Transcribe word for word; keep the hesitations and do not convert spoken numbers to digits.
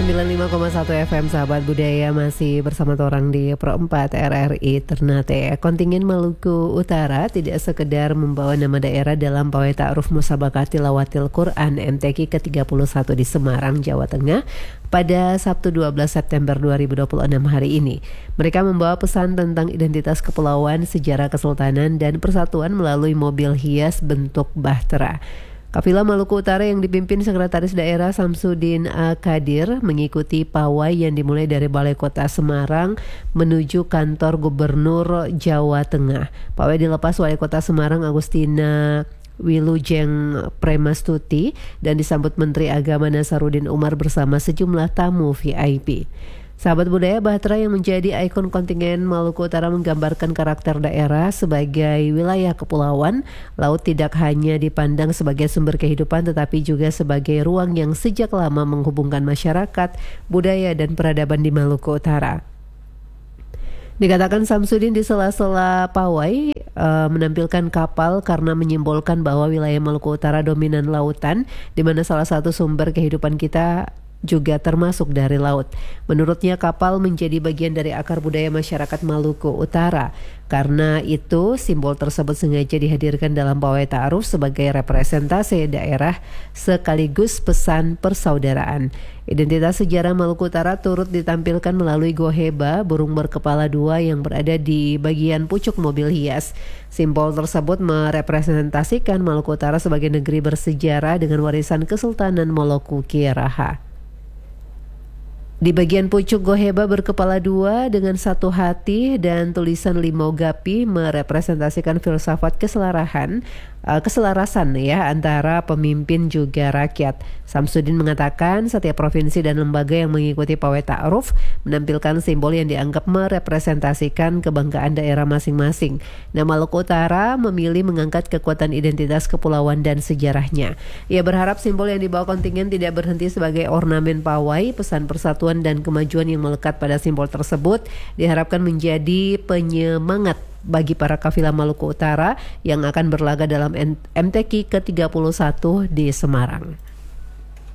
sembilan puluh lima koma satu F M Sahabat Budaya masih bersama orang di Pro empat R R I Ternate. Kontingen Maluku Utara tidak sekedar membawa nama daerah dalam pawai ta'aruf musabaqah tilawatil Quran M T Q ke tiga puluh satu di Semarang, Jawa Tengah pada Sabtu dua belas September dua ribu dua puluh enam hari ini. Mereka membawa pesan tentang identitas kepulauan, sejarah kesultanan, dan persatuan melalui mobil hias bentuk bahtera. Kafilah Maluku Utara yang dipimpin Sekretaris Daerah Samsudin A. Kadir mengikuti pawai yang dimulai dari Balai Kota Semarang menuju kantor Gubernur Jawa Tengah. Pawai dilepas Wali Kota Semarang Agustina Wilujeng Premastuti dan disambut Menteri Agama Nasaruddin Umar bersama sejumlah tamu V I P. Sahabat budaya, bahtera yang menjadi ikon kontingen Maluku Utara menggambarkan karakter daerah sebagai wilayah kepulauan. Laut tidak hanya dipandang sebagai sumber kehidupan tetapi juga sebagai ruang yang sejak lama menghubungkan masyarakat, budaya, dan peradaban di Maluku Utara. Dikatakan Samsudin di sela-sela pawai e, menampilkan kapal karena menyimbolkan bahwa wilayah Maluku Utara dominan lautan, di mana salah satu sumber kehidupan kita juga termasuk dari laut. Menurutnya kapal menjadi bagian dari akar budaya masyarakat Maluku Utara. Karena itu simbol tersebut sengaja dihadirkan dalam pawai ta'aruf sebagai representasi daerah sekaligus pesan persaudaraan. Identitas sejarah Maluku Utara turut ditampilkan melalui goheba, burung berkepala dua yang berada di bagian pucuk mobil hias. Simbol tersebut merepresentasikan Maluku Utara sebagai negeri bersejarah dengan warisan Kesultanan Moluku Raha. Di bagian pucuk goheba berkepala dua dengan satu hati dan tulisan limau gapi merepresentasikan filsafat keselarahan, uh, keselarasan ya antara pemimpin juga rakyat. Samsudin mengatakan setiap provinsi dan lembaga yang mengikuti pawai ta'aruf menampilkan simbol yang dianggap merepresentasikan kebanggaan daerah masing-masing. Nah, Maluku Utara memilih mengangkat kekuatan identitas kepulauan dan sejarahnya. Ia berharap simbol yang dibawa kontingen tidak berhenti sebagai ornamen pawai. Pesan persatuan dan kemajuan yang melekat pada simbol tersebut diharapkan menjadi penyemangat bagi para kafilah Maluku Utara yang akan berlaga dalam M T Q ke tiga puluh satu di Semarang.